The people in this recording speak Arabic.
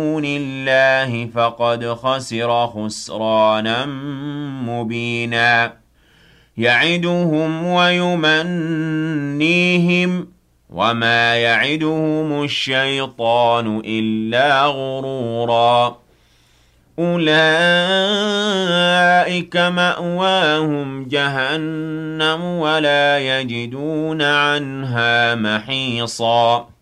دون الله فقد خسر خسرانا مبينا يعدهم ويمنيهم وما يعدهم الشيطان إلا غرورا أولئك مأواهم جهنم ولا يجدون عنها محيصا